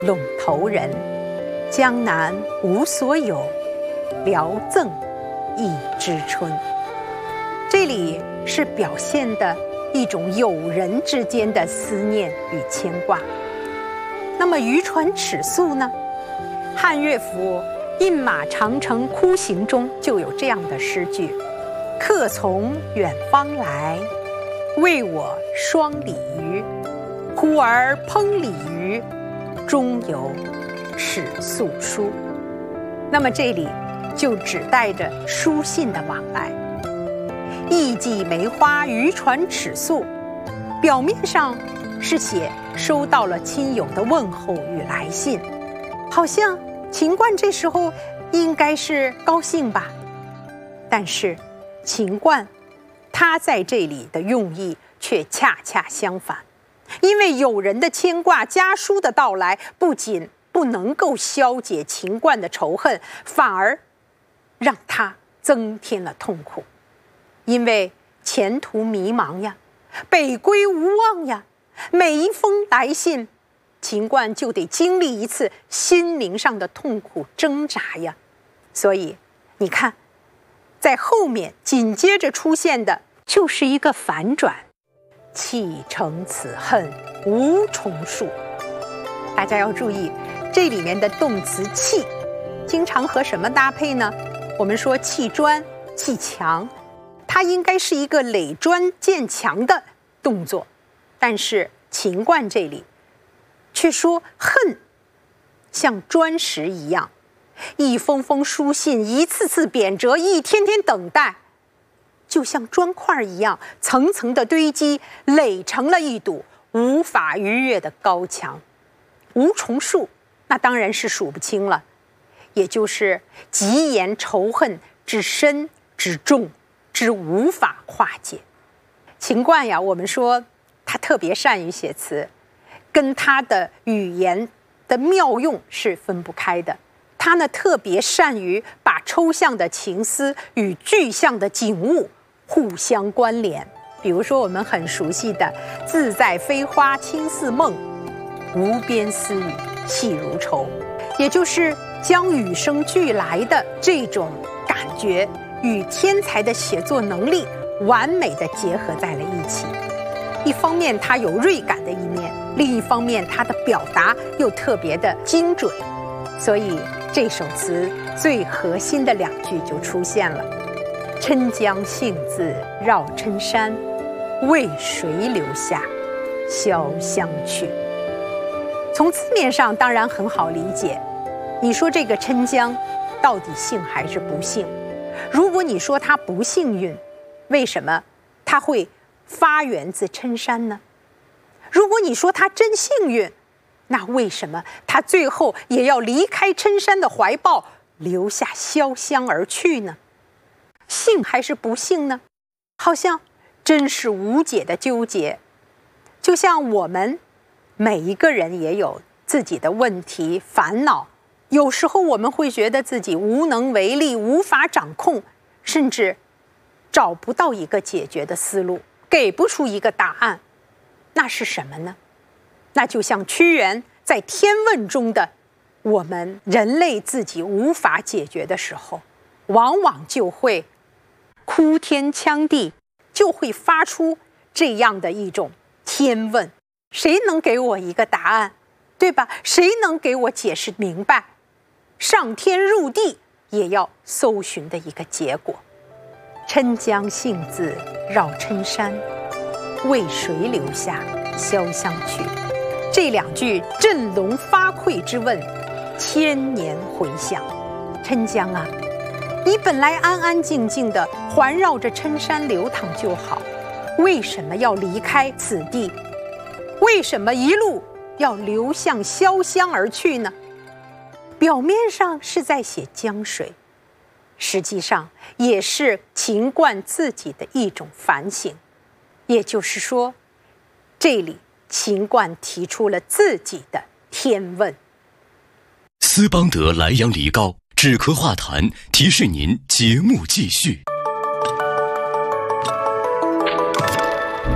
陇头人，江南无所有，聊赠一枝春。这里是表现的一种友人之间的思念与牵挂。那么渔船尺素呢？汉乐府《饮马长城哭行》中就有这样的诗句：客从远方来，为我双鲤鱼。忽而烹鲤鱼，中有尺素书。那么这里就指代着书信的往来。艺伎梅花渔船尺素，表面上是写收到了亲友的问候与来信，好像秦观这时候应该是高兴吧。但是秦观他在这里的用意却恰恰相反，因为友人的牵挂，家书的到来不仅不能够消解秦观的仇恨，反而让他增添了痛苦。因为前途迷茫呀，北归无望呀，每一封来信秦观就得经历一次心灵上的痛苦挣扎呀。所以你看，在后面紧接着出现的就是一个反转：弃城此恨无重数。大家要注意，这里面的动词弃经常和什么搭配呢？我们说砌砖、砌墙，它应该是一个垒砖建墙的动作，但是秦观这里却说恨像砖石一样，一封封书信，一次次贬谪，一天天等待，就像砖块一样层层的堆积，垒成了一堵无法逾越的高墙。无重数，那当然是数不清了，也就是极言仇恨之深之重之无法化解。秦观呀，我们说他特别善于写词，跟他的语言的妙用是分不开的。他呢特别善于把抽象的情思与具象的景物互相关联。比如说我们很熟悉的自在飞花轻似梦，无边丝雨细如愁，也就是将与生俱来的这种感觉与天才的写作能力完美地结合在了一起。一方面它有锐感的一面，另一方面它的表达又特别的精准，所以这首词最核心的两句就出现了：郴江幸自绕郴山，为谁留下潇湘去。从字面上当然很好理解，你说这个郴江到底幸还是不幸？如果你说它不幸运，为什么它会发源自郴山呢？如果你说它真幸运，那为什么它最后也要离开郴山的怀抱，留下潇湘而去呢？幸还是不幸呢？好像真是无解的纠结。就像我们每一个人也有自己的问题烦恼，有时候我们会觉得自己无能为力，无法掌控，甚至找不到一个解决的思路，给不出一个答案。那是什么呢？那就像屈原在《天问》中的，我们人类自己无法解决的时候，往往就会哭天抢地，就会发出这样的一种天问。谁能给我一个答案，对吧？谁能给我解释明白？上天入地也要搜寻的一个结果。郴江幸自绕郴山，为谁留下潇湘去。这两句振聋发聩之问，千年回响。郴江啊，你本来安安静静的环绕着郴山流淌就好，为什么要离开此地？为什么一路要流向潇湘而去呢？表面上是在写江水，实际上也是秦观自己的一种反省。也就是说，这里秦观提出了自己的天问。 斯邦德莱阳梨膏止咳化痰，提示您节目继续。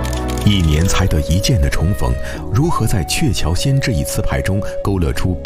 1年才得一见的重逢，如何在《鹊桥仙》这一词牌中勾勒出